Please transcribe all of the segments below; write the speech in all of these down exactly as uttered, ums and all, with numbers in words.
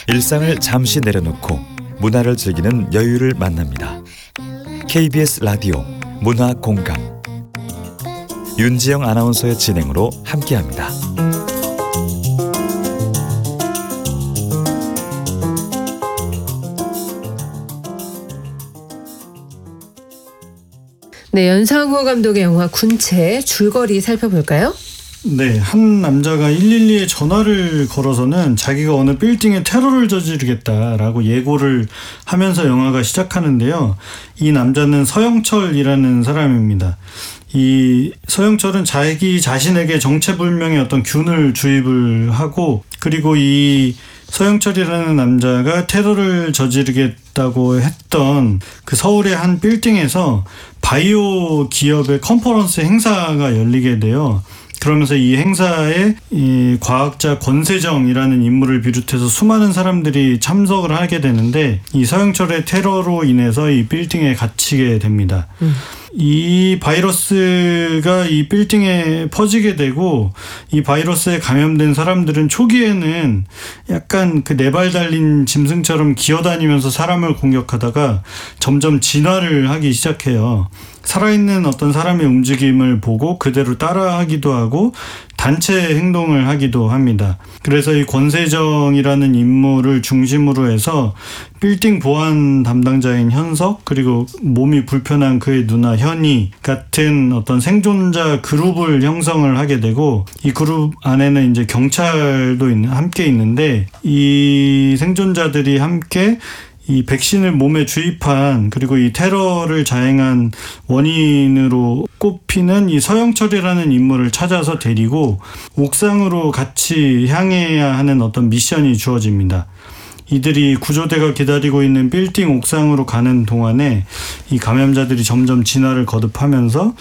일상을 잠시 내려놓고 문화를 즐기는 여유를 만납니다. 케이비에스 라디오 문화공감 윤지영 아나운서의 진행으로 함께합니다. 네, 연상호 감독의 영화 군체 줄거리 살펴볼까요? 네, 한 남자가 일일이에 전화를 걸어서는 자기가 어느 빌딩에 테러를 저지르겠다라고 예고를 하면서 영화가 시작하는데요. 이 남자는 서영철이라는 사람입니다. 이 서영철은 자기 자신에게 정체불명의 어떤 균을 주입을 하고, 그리고 이 서영철이라는 남자가 테러를 저지르겠다고 했던 그 서울의 한 빌딩에서 바이오 기업의 컨퍼런스 행사가 열리게 돼요. 그러면서 이 행사에 이 과학자 권세정이라는 인물을 비롯해서 수많은 사람들이 참석을 하게 되는데, 이 서영철의 테러로 인해서 이 빌딩에 갇히게 됩니다. 음. 이 바이러스가 이 빌딩에 퍼지게 되고, 이 바이러스에 감염된 사람들은 초기에는 약간 그 네 발 달린 짐승처럼 기어다니면서 사람을 공격하다가 점점 진화를 하기 시작해요. 살아있는 어떤 사람의 움직임을 보고 그대로 따라하기도 하고 단체 행동을 하기도 합니다. 그래서 이 권세정이라는 인물을 중심으로 해서 빌딩 보안 담당자인 현석, 그리고 몸이 불편한 그의 누나 현희 같은 어떤 생존자 그룹을 형성을 하게 되고, 이 그룹 안에는 이제 경찰도 있는, 함께 있는데, 이 생존자들이 함께 이 백신을 몸에 주입한, 그리고 이 테러를 자행한 원인으로 꼽히는 이 서영철이라는 인물을 찾아서 데리고 옥상으로 같이 향해야 하는 어떤 미션이 주어집니다. 이들이 구조대가 기다리고 있는 빌딩 옥상으로 가는 동안에 이 감염자들이 점점 진화를 거듭하면서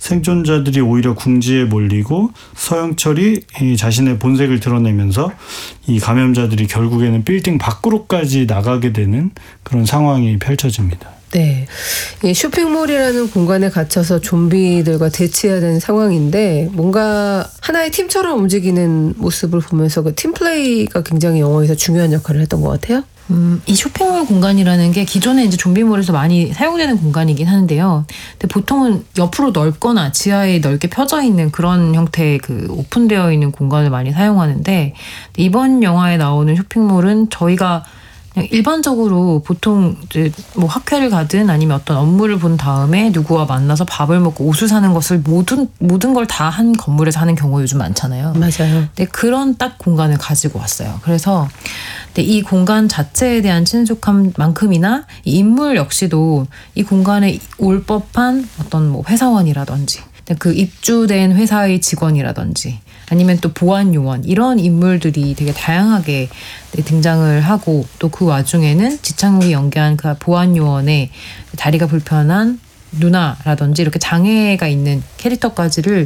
생존자들이 오히려 궁지에 몰리고, 서영철이 이 자신의 본색을 드러내면서 이 감염자들이 결국에는 빌딩 밖으로까지 나가게 되는 그런 상황이 펼쳐집니다. 네, 이 쇼핑몰이라는 공간에 갇혀서 좀비들과 대치해야 되는 상황인데, 뭔가 하나의 팀처럼 움직이는 모습을 보면서 그 팀플레이가 굉장히 영화에서 중요한 역할을 했던 것 같아요. 음, 이 쇼핑몰 공간이라는 게 기존에 이제 좀비몰에서 많이 사용되는 공간이긴 하는데요. 근데 보통은 옆으로 넓거나 지하에 넓게 펴져 있는 그런 형태의 그 오픈되어 있는 공간을 많이 사용하는데, 이번 영화에 나오는 쇼핑몰은 저희가 그냥 일반적으로 보통 이제 뭐 학회를 가든 아니면 어떤 업무를 본 다음에 누구와 만나서 밥을 먹고 옷을 사는 것을 모든 모든 걸 다 한 건물에서 하는 경우가 요즘 많잖아요. 맞아요. 근데 그런 딱 공간을 가지고 왔어요. 그래서 근데 이 공간 자체에 대한 친숙함만큼이나 이 인물 역시도 이 공간에 올 법한 어떤 뭐 회사원이라든지 그 입주된 회사의 직원이라든지 아니면 또 보안 요원, 이런 인물들이 되게 다양하게 등장을 하고, 또 그 와중에는 지창욱이 연기한 그 보안 요원의 다리가 불편한 누나라든지 이렇게 장애가 있는 캐릭터까지를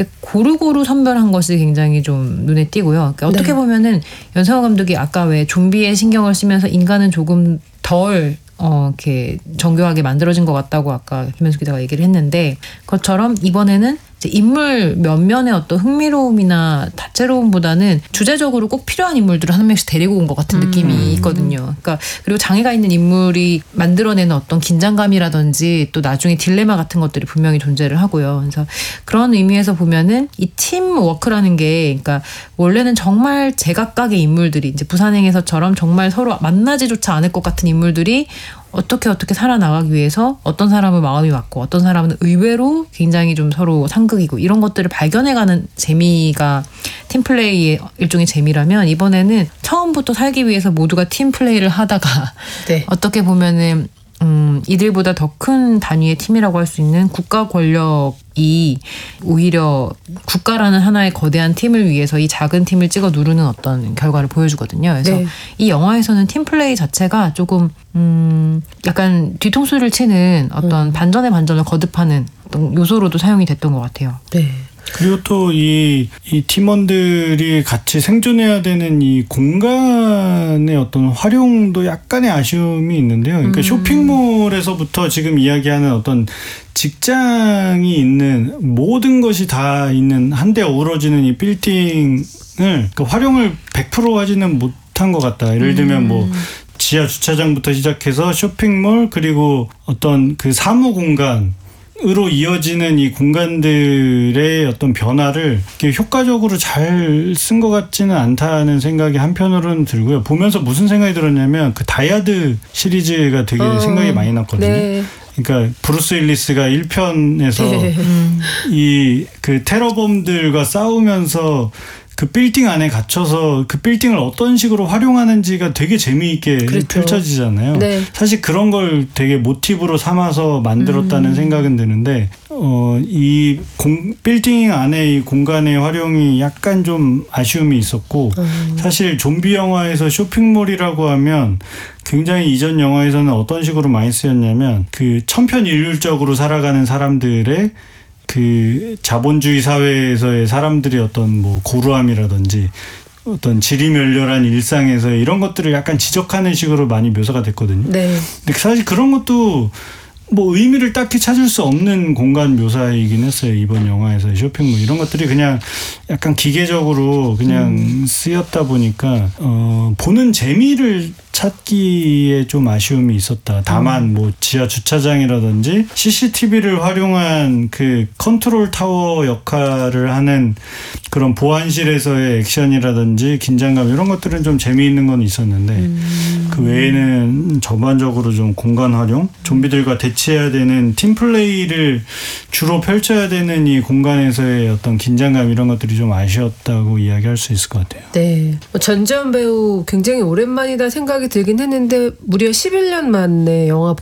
고루고루 선별한 것이 굉장히 좀 눈에 띄고요. 그러니까 어떻게 네. 보면은 연상호 감독이 아까 왜 좀비에 신경을 쓰면서 인간은 조금 덜 어, 이렇게 정교하게 만들어진 것 같다고 아까 김현수 기자가 얘기를 했는데, 그것처럼 이번에는 이제 인물 면면의 어떤 흥미로움이나 다채로움보다는 주제적으로 꼭 필요한 인물들을 한 명씩 데리고 온 것 같은 느낌이 음. 있거든요. 그러니까 그리고 장애가 있는 인물이 만들어내는 어떤 긴장감이라든지 또 나중에 딜레마 같은 것들이 분명히 존재를 하고요. 그래서 그런 의미에서 보면은 이 팀 워크라는 게, 그러니까 원래는 정말 제각각의 인물들이 이제 부산행에서처럼 정말 서로 만나지조차 않을 것 같은 인물들이 어떻게 어떻게 살아나가기 위해서 어떤 사람은 마음이 맞고 어떤 사람은 의외로 굉장히 좀 서로 상극이고, 이런 것들을 발견해가는 재미가 팀플레이의 일종의 재미라면, 이번에는 처음부터 살기 위해서 모두가 팀플레이를 하다가 네. 어떻게 보면은 음, 이들보다 더 큰 단위의 팀이라고 할 수 있는 국가 권력이 오히려 국가라는 하나의 거대한 팀을 위해서 이 작은 팀을 찍어 누르는 어떤 결과를 보여주거든요. 그래서 네. 이 영화에서는 팀플레이 자체가 조금 음, 약간 뒤통수를 치는 어떤 음. 반전의 반전을 거듭하는 어떤 요소로도 사용이 됐던 것 같아요. 네. 그리고 또 이 이 팀원들이 같이 생존해야 되는 이 공간의 어떤 활용도 약간의 아쉬움이 있는데요. 그러니까 음. 쇼핑몰에서부터 지금 이야기하는 어떤 직장이 있는 모든 것이 다 있는 한데 어우러지는 이 빌딩을 그 활용을 백 퍼센트 하지는 못 뚜렷한 것 같다. 예를 들면 뭐 지하 주차장부터 시작해서 쇼핑몰 그리고 어떤 그 사무 공간 으로 이어지는 이 공간들의 어떤 변화를 이렇게 효과적으로 잘 쓴 것 같지는 않다는 생각이 한편으로는 들고요. 보면서 무슨 생각이 들었냐면 그 다이아드 시리즈가 되게 어, 생각이 많이 났거든요. 네. 그러니까 브루스 윌리스가 일 편에서 네. 이 그 테러범들과 싸우면서 그 빌딩 안에 갇혀서 그 빌딩을 어떤 식으로 활용하는지가 되게 재미있게 그렇죠. 펼쳐지잖아요. 네. 사실 그런 걸 되게 모티브로 삼아서 만들었다는 음. 생각은 드는데 어, 이 공, 빌딩 안에 이 공간의 활용이 약간 좀 아쉬움이 있었고 음. 사실 좀비 영화에서 쇼핑몰이라고 하면 굉장히 이전 영화에서는 어떤 식으로 많이 쓰였냐면 그 천편일률적으로 살아가는 사람들의 그 자본주의 사회에서의 사람들의 어떤 뭐 고루함이라든지 어떤 지리멸렬한 일상에서 이런 것들을 약간 지적하는 식으로 많이 묘사가 됐거든요. 네. 근데 사실 그런 것도 뭐 의미를 딱히 찾을 수 없는 공간 묘사이긴 했어요. 이번 영화에서 쇼핑몰 이런 것들이 그냥 약간 기계적으로 그냥 음. 쓰였다 보니까 어, 보는 재미를 찾기에 좀 아쉬움이 있었다. 다만 뭐 지하 주차장이라든지 씨씨티비를 활용한 그 컨트롤 타워 역할을 하는 그런 보안실에서의 액션이라든지 긴장감 이런 것들은 좀 재미있는 건 있었는데 음. 그 외에는 전반적으로 좀 공간 활용, 좀비들과 대치해야 되는 팀플레이를 주로 펼쳐야 되는 이 공간에서의 어떤 긴장감 이런 것들이 좀 아쉬웠다고 이야기할 수 있을 것 같아요. 네. 전지현 배우 굉장히 오랜만이다 생각이 들긴 했는데 무려 십일 년 만에 영화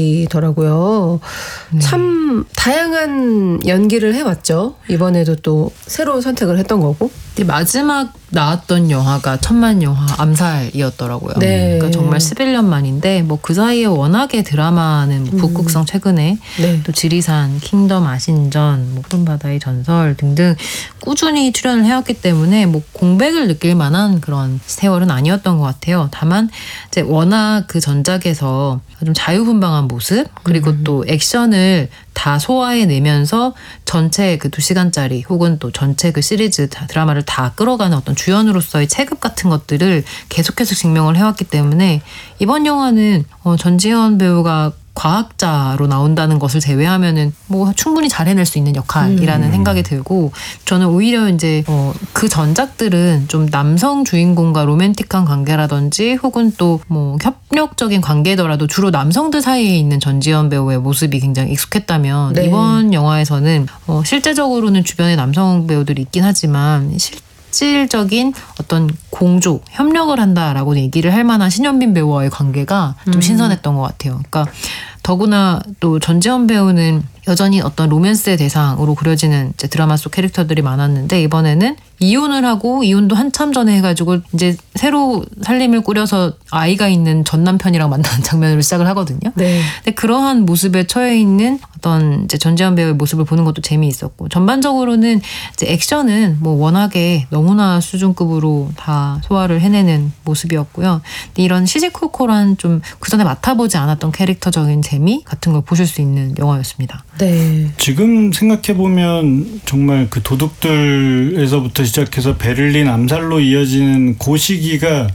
복귀더라고요. 네. 참 다양한 연기를 해왔죠. 이번에도 또 새로운 선택을 했던 거고. 마지막 나왔던 영화가 천만 영화 암살이었더라고요. 네. 그러니까 정말 십일 년 만인데 뭐 그 사이에 워낙에 드라마는 뭐 북극성 최근에 네. 또 지리산, 킹덤 아신전, 뭐 푸른 바다의 전설 등등 꾸준히 출연을 해왔기 때문에 뭐 공백을 느낄 만한 그런 세월은 아니었던 것 같아요. 다만 이제 워낙 그 전작에서 좀 자유분방한 모습 그리고 음. 또 액션을 다 소화해내면서 전체 그 두 시간짜리 혹은 또 전체 그 시리즈 드라마를 다 끌어가는 어떤 주연으로서의 체급 같은 것들을 계속해서 증명을 해왔기 때문에 이번 영화는 어, 전지현 배우가 과학자로 나온다는 것을 제외하면은 뭐 충분히 잘 해낼 수 있는 역할이라는 음. 생각이 들고 저는 오히려 이제 어 그 전작들은 좀 남성 주인공과 로맨틱한 관계라든지 혹은 또 뭐 협력적인 관계더라도 주로 남성들 사이에 있는 전지현 배우의 모습이 굉장히 익숙했다면 네. 이번 영화에서는 어 실제적으로는 주변에 남성 배우들이 있긴 하지만 실 실질적인 어떤 공조, 협력을 한다라고 얘기를 할 만한 신현빈 배우와의 관계가 좀 신선했던 것 같아요. 그러니까 더구나 또 전지현 배우는 여전히 어떤 로맨스의 대상으로 그려지는 이제 드라마 속 캐릭터들이 많았는데 이번에는 이혼을 하고 이혼도 한참 전에 해가지고 이제 새로 살림을 꾸려서 아이가 있는 전 남편이랑 만나는 장면으로 시작을 하거든요. 네. 근데 그러한 모습에 처해 있는 어떤 이제 전지현 배우의 모습을 보는 것도 재미있었고 전반적으로는 이제 액션은 뭐 워낙에 너무나 수준급으로 다 소화를 해내는 모습이었고요. 근데 이런 시시콜콜한 좀 그 전에 맡아보지 않았던 캐릭터적인 재미 같은 걸 보실 수 있는 영화였습니다. 네. 지금 생각해보면 정말 그 도둑들에서부터 시작해서 베를린 암살로 이어지는 그 시기가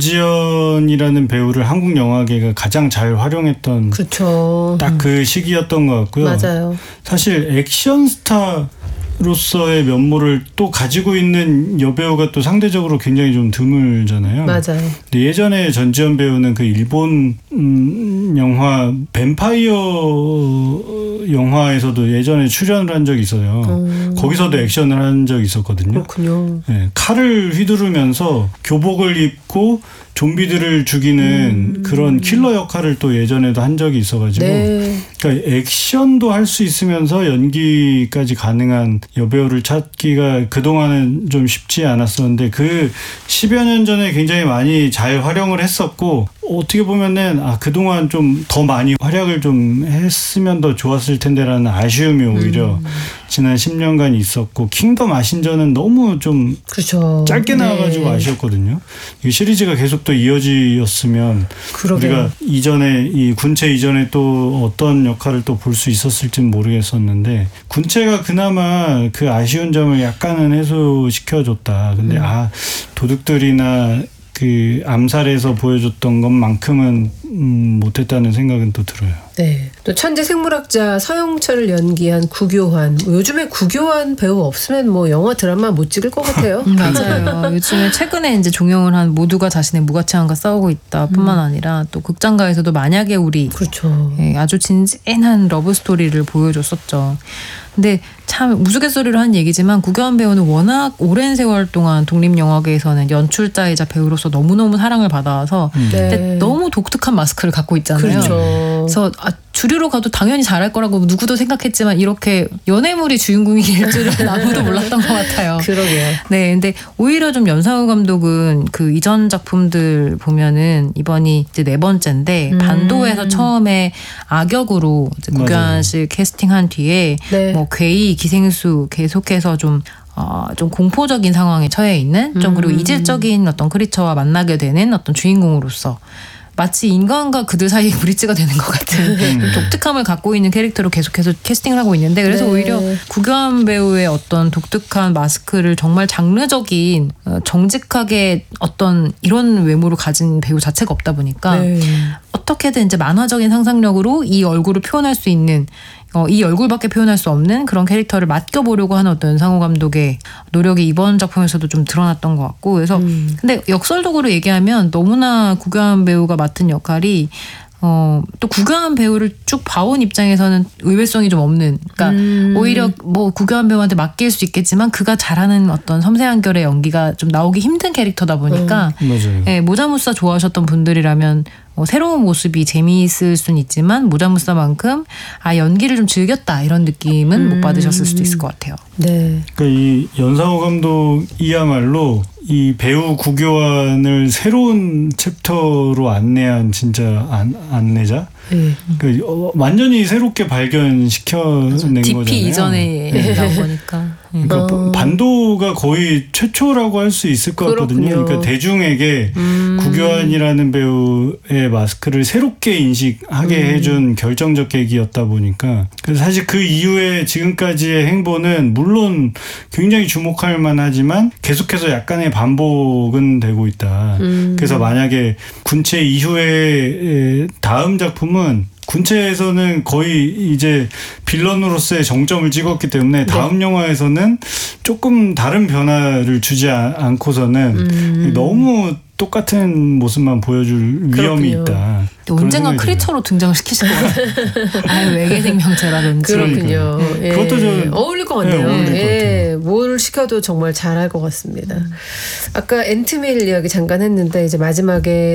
전지현이라는 배우를 한국 영화계가 가장 잘 활용했던 그렇죠. 딱 그 시기였던 것 같고요. 맞아요. 사실 액션 스타 로서의 면모를 또 가지고 있는 여배우가 또 상대적으로 굉장히 좀 드물잖아요. 맞아요. 근데 예전에 전지현 배우는 그 일본 음, 영화 뱀파이어 영화에서도 예전에 출연을 한 적이 있어요. 음. 거기서도 액션을 한 적이 있었거든요. 그렇군요. 네, 칼을 휘두르면서 교복을 입고 좀비들을 죽이는 음. 그런 킬러 역할을 또 예전에도 한 적이 있어가지고 네. 그러니까 액션도 할 수 있으면서 연기까지 가능한 여배우를 찾기가 그동안은 좀 쉽지 않았었는데 그 십여 년 전에 굉장히 많이 잘 활용을 했었고 어떻게 보면은 아 그동안 좀 더 많이 활약을 좀 했으면 더 좋았을 텐데라는 아쉬움이 오히려 음. 지난 십 년간 있었고 킹덤 아신전은 너무 좀 그렇죠. 짧게 나와가지고 네. 아쉬웠거든요. 이 시리즈가 계속 또 이어지었으면 그러게요. 우리가 이전에 이 군체 이전에 또 어떤 역할을 또 볼 수 있었을지는 모르겠었는데 군체가 그나마 그 아쉬운 점을 약간은 해소시켜줬다. 근데 음. 아 도둑들이나 그 그 암살에서 보여줬던 것만큼은 음, 못했다는 생각은 또 들어요. 네. 또 천재 생물학자 서영철을 연기한 구교환. 뭐 요즘에 구교환 배우 없으면 뭐 영화 드라마 못 찍을 것 같아요. 음, 맞아요. 요즘에 최근에 이제 종영을 한 모두가 자신의 무가치함과 싸우고 있다뿐만 아니라 또 극장가에서도 만약에 우리 그렇죠. 예, 아주 진진한 러브 스토리를 보여줬었죠. 근데 참 우스갯소리로 한 얘기지만 구교환 배우는 워낙 오랜 세월 동안 독립영화계에서는 연출자이자 배우로서 너무너무 사랑을 받아와서 음. 네. 근데 너무 독특한 마스크를 갖고 있잖아요. 그렇죠. 그래서 아, 주류로 가도 당연히 잘할 거라고 누구도 생각했지만 이렇게 연애물이 주인공일 줄은 아무도 몰랐던 것 같아요. 그러게요. 네, 근데 오히려 좀 연상우 감독은 그 이전 작품들 보면은 이번이 이제 네 번째인데 음. 반도에서 처음에 악역으로 이제 맞아요. 구교환 씨 캐스팅한 뒤에 네. 뭐 괴이, 기생수 계속해서 좀 어, 좀 공포적인 상황에 처해 있는 좀 그리고 음. 이질적인 어떤 크리처와 만나게 되는 어떤 주인공으로서 마치 인간과 그들 사이에 브릿지가 되는 것 같은 독특함을 갖고 있는 캐릭터로 계속해서 캐스팅을 하고 있는데 그래서 네. 오히려 구교환 배우의 어떤 독특한 마스크를 정말 장르적인 어, 정직하게 어떤 이런 외모를 가진 배우 자체가 없다 보니까 네. 어떻게든 이제 만화적인 상상력으로 이 얼굴을 표현할 수 있는 어, 이 얼굴밖에 표현할 수 없는 그런 캐릭터를 맡겨보려고 하는 어떤 상호 감독의 노력이 이번 작품에서도 좀 드러났던 것 같고 그래서 음. 근데 역설적으로 얘기하면 너무나 구교환 배우가 맡은 역할이 어, 또 구교환 배우를 쭉 봐온 입장에서는 의외성이 좀 없는 그러니까 음. 오히려 뭐 구교환 배우한테 맡길 수 있겠지만 그가 잘하는 어떤 섬세한 결의 연기가 좀 나오기 힘든 캐릭터다 보니까 맞아요. 예, 모자무사 좋아하셨던 분들이라면 어, 새로운 모습이 재미있을 수는 있지만 모자무사만큼 아 연기를 좀 즐겼다 이런 느낌은 음. 못 받으셨을 수도 있을 것 같아요. 네. 그러니까 이 연상호 감독이야말로 이 배우 구교환을 새로운 챕터로 안내한 진짜 안, 안내자. 네. 그 어, 완전히 새롭게 발견시켜낸 디피 거잖아요. 이전에 나온 거니까. 음. 그러니까 어. 반도가 거의 최초라고 할 수 있을 것 같거든요. 그렇군요. 그러니까 대중에게 음. 구교환이라는 배우의 마스크를 새롭게 인식하게 음. 해준 결정적 계기였다 보니까 그래서 사실 그 이후에 지금까지의 행보는 물론 굉장히 주목할 만하지만 계속해서 약간의 반복은 되고 있다. 음. 그래서 만약에 군체 이후에 다음 작품은 군체에서는 거의 이제 빌런으로서의 정점을 찍었기 때문에 다음 네. 영화에서는 조금 다른 변화를 주지 아- 않고서는 음. 너무 똑같은 모습만 보여줄 위험이 그렇군요. 있다. 그런 언젠가 생각이 크리처로 등장을 시키실 것 같아요. 아예 외계 생명체라든지. 그렇군요. 그러니까요. 예. 그것도 좀- 어울릴 것 같네요. 네, 어울릴 것 예. 뭘 시켜도 정말 잘할 것 같습니다. 아까 앤트밀 이야기 잠깐 했는데 이제 마지막에